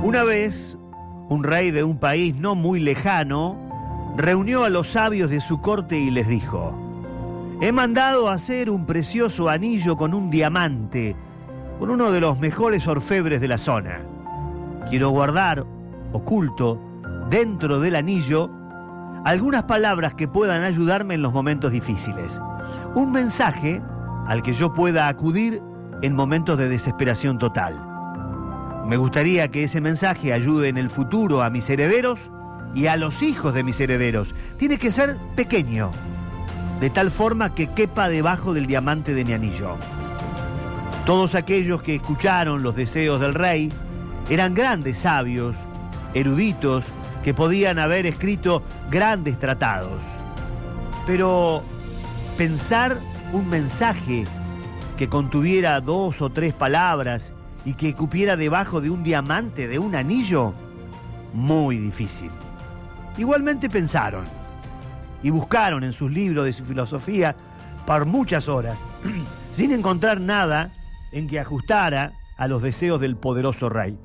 Una vez, un rey de un país no muy lejano reunió a los sabios de su corte y les dijo: he mandado hacer un precioso anillo con un diamante, con uno de los mejores orfebres de la zona. Quiero guardar, oculto, dentro del anillo, algunas palabras que puedan ayudarme en los momentos difíciles. Un mensaje al que yo pueda acudir en momentos de desesperación total. Me gustaría que ese mensaje ayude en el futuro a mis herederos y a los hijos de mis herederos. Tiene que ser pequeño, de tal forma que quepa debajo del diamante de mi anillo. Todos aquellos que escucharon los deseos del rey eran grandes sabios, eruditos, que podían haber escrito grandes tratados. Pero pensar un mensaje que contuviera 2 o 3 palabras y que cupiera debajo de un diamante, de un anillo, muy difícil. Igualmente pensaron y buscaron en sus libros de su filosofía por muchas horas, sin encontrar nada en que ajustara a los deseos del poderoso rey.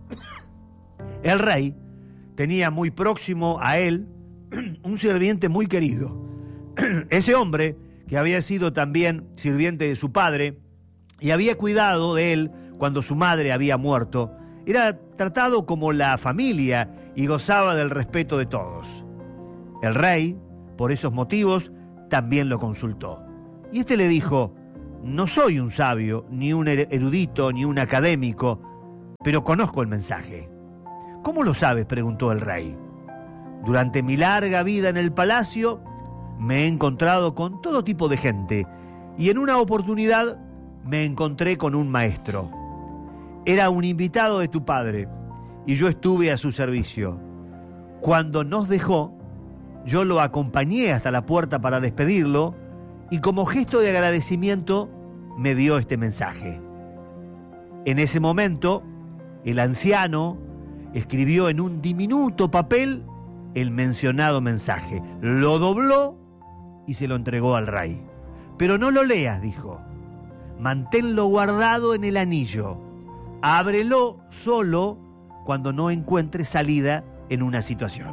El rey tenía muy próximo a él un sirviente muy querido. Ese hombre, que había sido también sirviente de su padre y había cuidado de él cuando su madre había muerto, era tratado como la familia y gozaba del respeto de todos. El rey, por esos motivos, también lo consultó. Y este le dijo: no soy un sabio, ni un erudito, ni un académico, pero conozco el mensaje. ¿Cómo lo sabes?, preguntó el rey. Durante mi larga vida en el palacio me he encontrado con todo tipo de gente y en una oportunidad me encontré con un maestro. Era un invitado de tu padre y yo estuve a su servicio. Cuando nos dejó, yo lo acompañé hasta la puerta para despedirlo y como gesto de agradecimiento me dio este mensaje. En ese momento, el anciano escribió en un diminuto papel el mencionado mensaje, lo dobló y se lo entregó al rey. Pero no lo leas, dijo. Manténlo guardado en el anillo. Ábrelo solo cuando no encuentres salida en una situación.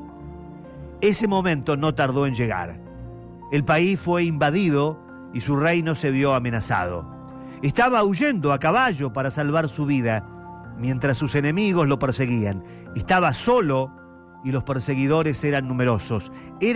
Ese momento no tardó en llegar. El país fue invadido y su reino se vio amenazado. Estaba huyendo a caballo para salvar su vida, mientras sus enemigos lo perseguían. Estaba solo y los perseguidores eran numerosos.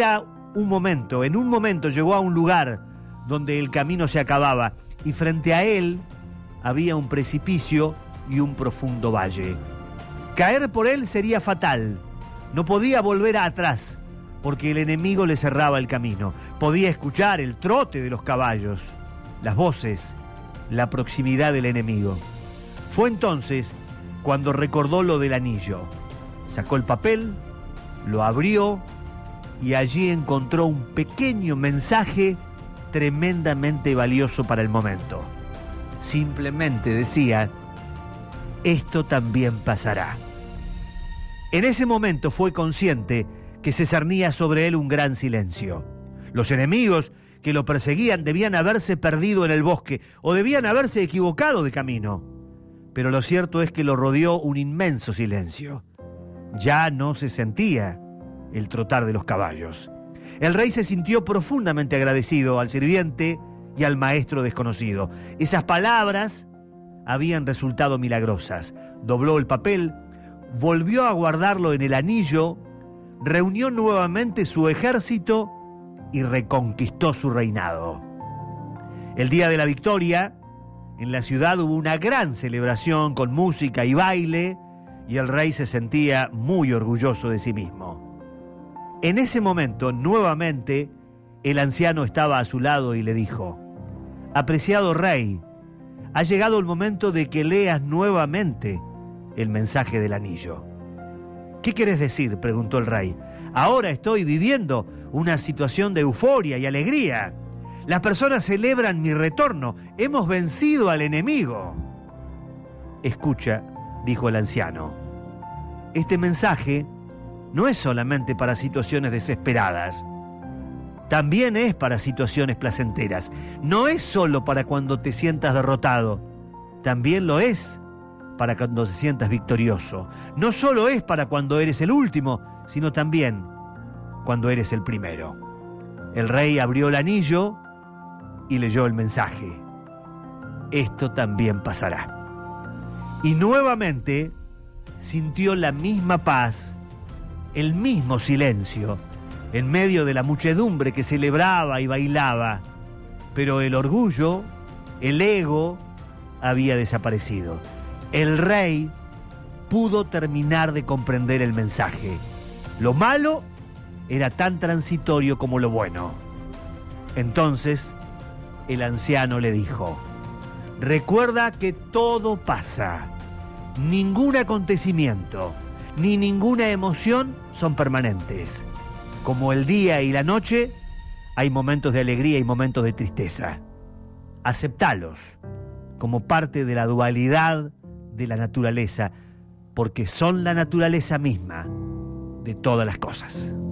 En un momento llegó a un lugar donde el camino se acababa y frente a él había un precipicio y un profundo valle. Caer por él sería fatal. No podía volver atrás porque el enemigo le cerraba el camino. Podía escuchar el trote de los caballos, las voces, la proximidad del enemigo. Fue entonces cuando recordó lo del anillo. Sacó el papel, lo abrió y allí encontró un pequeño mensaje tremendamente valioso para el momento. Simplemente decía: esto también pasará. En ese momento fue consciente que se cernía sobre él un gran silencio. Los enemigos que lo perseguían debían haberse perdido en el bosque o debían haberse equivocado de camino. Pero lo cierto es que lo rodeó un inmenso silencio. Ya no se sentía el trotar de los caballos. El rey se sintió profundamente agradecido al sirviente y al maestro desconocido. Esas palabras habían resultado milagrosas. Dobló el papel, volvió a guardarlo en el anillo, reunió nuevamente su ejército y reconquistó su reinado. El día de la victoria, en la ciudad hubo una gran celebración con música y baile, y el rey se sentía muy orgulloso de sí mismo. En ese momento, nuevamente, el anciano estaba a su lado y le dijo: apreciado rey, ha llegado el momento de que leas nuevamente el mensaje del anillo. ¿Qué querés decir?, preguntó el rey. Ahora estoy viviendo una situación de euforia y alegría. Las personas celebran mi retorno. Hemos vencido al enemigo. Escucha, dijo el anciano. Este mensaje no es solamente para situaciones desesperadas. También es para situaciones placenteras. No es solo para cuando te sientas derrotado. También lo es para cuando te sientas victorioso. No solo es para cuando eres el último, sino también cuando eres el primero. El rey abrió el anillo y leyó el mensaje. Esto también pasará. Y nuevamente sintió la misma paz, el mismo silencio, en medio de la muchedumbre que celebraba y bailaba. Pero el orgullo, el ego, había desaparecido. El rey pudo terminar de comprender el mensaje. Lo malo era tan transitorio como lo bueno. Entonces, el anciano le dijo: recuerda que todo pasa. Ningún acontecimiento, ni ninguna emoción son permanentes. Como el día y la noche, hay momentos de alegría y momentos de tristeza. Aceptalos como parte de la dualidad de la naturaleza, porque son la naturaleza misma de todas las cosas.